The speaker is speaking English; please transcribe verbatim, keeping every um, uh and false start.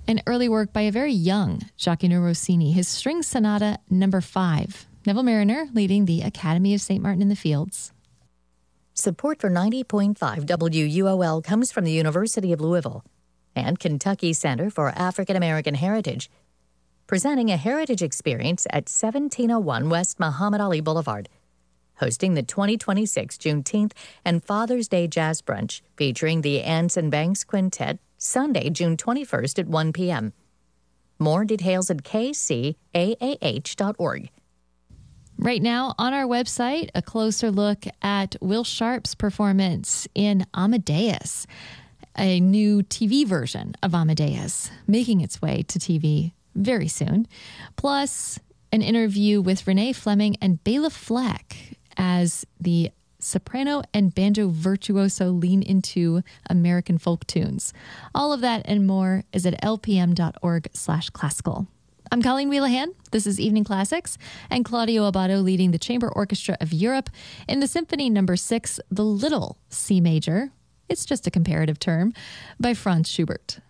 An early work by a very young Gioacchino Rossini, his String Sonata number five. Neville Mariner leading the Academy of Saint Martin in the Fields. Support for ninety point five W U O L comes from the University of Louisville and Kentucky Center for African American Heritage, presenting a heritage experience at seventeen oh one West Muhammad Ali Boulevard, hosting the twenty twenty-six Juneteenth and Father's Day Jazz Brunch featuring the Anson Banks Quintet, Sunday, June twenty-first at one p.m. More details at k c a a h dot org. Right now on our website, a closer look at Will Sharp's performance in Amadeus, a new T V version of Amadeus, making its way to T V very soon. Plus, an interview with Renee Fleming and Bela Fleck as the soprano and banjo virtuoso lean into American folk tunes. All of that and more is at lpm.org slash classical. I'm Colleen Wheelahan. This is Evening Classics, and Claudio Abbado leading the Chamber Orchestra of Europe in the Symphony Number six, the Little C Major. It's just a comparative term, by Franz Schubert.